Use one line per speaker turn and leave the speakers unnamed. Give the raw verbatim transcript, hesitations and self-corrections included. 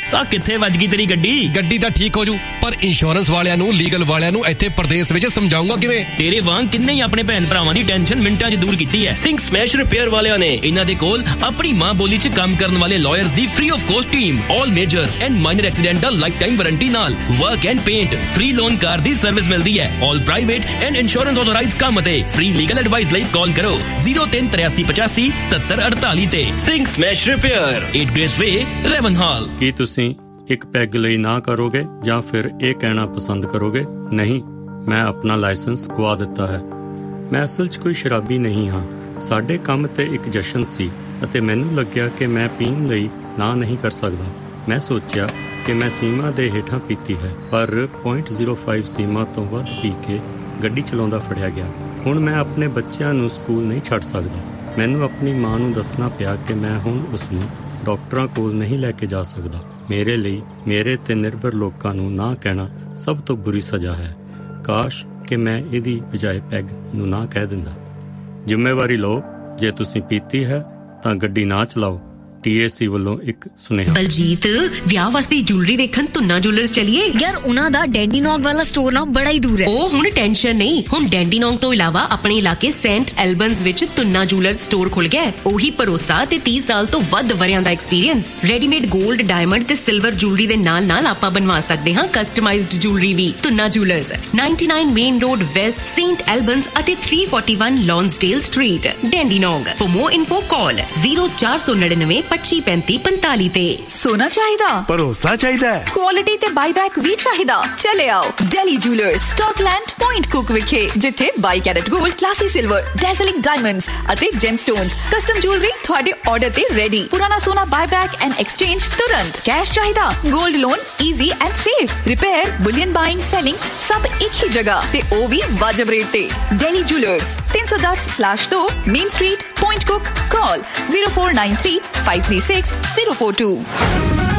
ਆ ਕਿੱਥੇ ਵੱਜ ਗਈ ਤੇਰੀ ਗੱਡੀ?
ਗੱਡੀ ਤਾਂ ਠੀਕ ਹੋ ਜੂ, ਪਰ ਇੰਸ਼ੋਰੈਂਸ ਵਾਲਿਆਂ ਨੂੰ, ਲੀਗਲ ਵਾਲਿਆਂ ਨੂੰ ਇੱਥੇ ਪ੍ਰਦੇਸ਼ ਵਿੱਚ ਸਮਝਾਉਂਗਾ ਕਿਵੇਂ?
ਤੇਰੇ ਵਾਂਗ ਕਿੰਨੇ ਹੀ ਆਪਣੇ ਭੈਣ ਭਰਾਵਾਂ ਦੀ ਟੈਨਸ਼ਨ ਮਿੰਟਾਂ 'ਚ ਦੂਰ ਕੀਤੀ ਹੈ ਸਿੰਘ ਸਮੈਸ਼ ਰਿਪੇਅਰ ਵਾਲਿਆਂ ਨੇ। ਇਹਨਾਂ ਦੇ ਕੋਲ ਆਪਣੀ ਮਾਂ ਬੋਲੀ 'ਚ ਕੰਮ ਕਰਨ ਵਾਲੇ lawyers the free of cost team, all major and minor accidental life time warranty ਨਾਲ work and paint, free loan car the service ਮਿਲਦੀ ਹੈ। ਆਲ ਪ੍ਰਾਈਵੇਟ ਐਂਡ ਇੰਸ਼ੋਰੈਂਸ ਆਥੋਰਾਈਜ਼ਡ ਕੰਮ ਅਤੇ ਫ੍ਰੀ ਲੀਗਲ ਐਡਵਾਈਸ ਲਈ ਕਾਲ ਕਰੋ zero ਤਿੰਨ ਤਰਿਆਸੀ ਪਚਾਸੀ ਸਤੱਤਰ ਅੜਤਾਲੀ ਤੇ। Singh smash repair, eight Grace Way, ਰੈਵਨਹਾਲ।
ਕੀ ਤੁਸੀਂ ਇੱਕ ਪੈਗ ਲਈ ਨਾ ਕਰੋਗੇ ਜਾਂ ਫਿਰ ਇਹ ਕਹਿਣਾ ਪਸੰਦ ਕਰੋਗੇ, ਨਹੀਂ ਮੈਂ ਆਪਣਾ ਲਾਇਸੈਂਸ ਗਵਾ ਦਿੱਤਾ ਹੈ? ਮੈਂ ਅਸਲ 'ਚ ਕੋਈ ਸ਼ਰਾਬੀ ਨਹੀਂ ਹਾਂ। ਸਾਡੇ ਕੰਮ ਤੇ ਇੱਕ ਜਸ਼ਨ ਸੀ ਅਤੇ ਮੈਨੂੰ ਲੱਗਿਆ ਕਿ ਮੈਂ ਪੀਣ ਲਈ ਨਾ ਨਹੀਂ ਕਰ ਸਕਦਾ। ਮੈਂ ਸੋਚਿਆ ਕਿ ਮੈਂ ਸੀਮਾ ਦੇ ਹੇਠਾਂ ਪੀਤੀ ਹੈ, ਪਰ ਪੁਆਇੰਟ ਜ਼ੀਰੋ ਫਾਈਵ ਸੀਮਾ ਤੋਂ ਵੱਧ ਪੀ ਕੇ ਗੱਡੀ ਚਲਾਉਂਦਾ ਫੜਿਆ ਗਿਆ। ਹੁਣ ਮੈਂ ਆਪਣੇ ਬੱਚਿਆਂ ਨੂੰ ਸਕੂਲ ਨਹੀਂ ਛੱਡ ਸਕਦਾ। ਮੈਨੂੰ ਆਪਣੀ ਮਾਂ ਨੂੰ ਦੱਸਣਾ ਪਿਆ ਕਿ ਮੈਂ ਹੁਣ ਉਸਨੂੰ ਡਾਕਟਰਾਂ ਕੋਲ ਨਹੀਂ ਲੈ ਕੇ ਜਾ ਸਕਦਾ। ਮੇਰੇ ਲਈ ਮੇਰੇ ਤੇ ਨਿਰਭਰ ਲੋਕਾਂ ਨੂੰ ਨਾ ਕਹਿਣਾ ਸਭ ਤੋਂ ਬੁਰੀ ਸਜ਼ਾ ਹੈ। ਕਾਸ਼ ਕਿ ਮੈਂ ਇਹਦੀ ਬਜਾਏ ਪੈਗ ਨੂੰ ਨਾ ਕਹਿ ਦਿੰਦਾ। ਜ਼ਿੰਮੇਵਾਰੀ ਲਓ, ਜੇ ਤੁਸੀਂ ਪੀਤੀ ਹੈ ਤਾਂ ਗੱਡੀ ਨਾ ਚਲਾਓ। ਟੀ ਏ ਸੀ ਵੱਲੋਂ ਇੱਕ ਸੁਨੇਹਾ।
ਬਲਜੀਤ, ਵਿਆਹ ਵਾਸਤੇ ਜੁਐਲਰੀ ਦੇਖਣ ਤੁੰਨਾ ਜੁਐਲਰਸ ਚਲੀਏ?
ਯਾਰ ਉਹਨਾਂ ਦਾ ਡੈਂਡੀਨੋਂਗ ਵਾਲਾ ਸਟੋਰ ਨਾ ਬੜਾ ਹੀ ਦੂਰ ਹੈ।
ਉਹ ਹੁਣ ਟੈਨਸ਼ਨ ਨਹੀਂ, ਹੁਣ ਡੈਂਡੀਨੋਂਗ ਤੋਂ ਇਲਾਵਾ ਆਪਣੇ ਇਲਾਕੇ ਸੈਂਟ ਐਲਬਨਸ ਵਿੱਚ ਤੁੰਨਾ ਜੁਐਲਰਸ ਸਟੋਰ ਖੁੱਲ ਗਿਆ। ਉਹੀ ਭਰੋਸਾ ਤੇ ਤੀਹ ਸਾਲ ਤੋਂ ਵੱਧ ਵਰਿਆਂ ਦਾ ਐਕਸਪੀਰੀਅੰਸ। ਰੈਡੀਮੇਡ 골ਡ, ਡਾਇਮੰਡ ਤੇ ਸਿਲਵਰ ਜੁਐਲਰੀ ਦੇ ਨਾਲ ਨਾਲ ਆਪਾਂ ਬਣਵਾ ਸਕਦੇ ਹਾਂ ਕਸਟਮਾਈਜ਼ਡ ਜੁਐਲਰੀ ਵੀ। Tuna jewellers, ninety-nine main road West, Saint ਐਲਬਨਸ ਅਤੇ three forty-one ਲੌਂਸਡੇਲ street, ਡੈਂਡੀਨੋਂਗ। For more info call zero four nine nine ਪੱਚੀ ਪੈਂਤੀ ਪੰਤਾਲੀ ਤੇ।
ਸੋਨਾ ਚਾਹੀਦਾ,
ਭਰੋਸਾ ਚਾਹੀਦਾ,
ਕੁਆਲਿਟੀ ਤੇ ਬਾਈਬੈਕ ਵੀ ਚਾਹੀਦਾ? ਚਲੇ ਆਓ ਡੈਲੀ ਜੂਲਰਸ, ਸਟਾਕਲੈਂਡ, ਪੁਆਇੰਟ ਕੁਕ ਵਿਖੇ, ਜਿੱਥੇ ਬਾਈ carat gold, classy silver, ਡੈਜ਼ਲਿੰਗ diamonds ਅਤੇ ਜੈਮਸਟੋਨਸ ਕਸਟਮ ਜੁਐਲਰੀ ਤੁਹਾਡੇ ਆਰਡਰ ਤੇ ਰੈਡੀ। ਪੁਰਾਣਾ ਸੋਨਾ ਬਾਈਬੈਕ ਐਂਡ ਐਕਸਚੇਂਜ ਤੁਰੰਤ। ਕੈਸ਼ ਚਾਹੀਦਾ? 골ਡ loan easy and safe. Repair, bullion buying, selling ਸਭ ਇੱਕ ਹੀ ਜਗ੍ਹਾ ਤੇ ਉਹ ਵੀ ਵਾਜਬ ਰੇਟ ਤੇ। ਡੈਲੀ ਜੂਲਰਸ, ਤਿੰਨ ਸੌ ਦਸ ਸਲੈਸ਼ ਦੋ ਮੇਨ ਸਟਰੀਟ, ਪੁਆਇੰਟ ਕੁਕ। ਕਾਲ zero four nine three five three six zero four two।